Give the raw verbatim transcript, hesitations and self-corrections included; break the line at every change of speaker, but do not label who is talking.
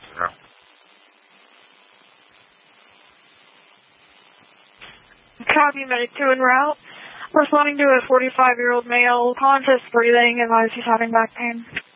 Yeah.
Copy, medic two en route. Responding to a forty-five-year-old male, conscious breathing, advised he's having back pain.